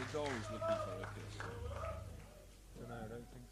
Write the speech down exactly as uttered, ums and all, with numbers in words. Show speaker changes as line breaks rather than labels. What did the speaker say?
doll's looking for a kiss. Don't know, I don't think